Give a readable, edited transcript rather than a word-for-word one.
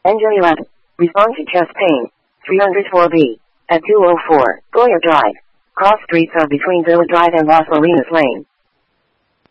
Engine 11. Respond to chest pain. 304B. At 204, Goya Drive. Cross streets are between Villa Drive and Las Molinas Lane.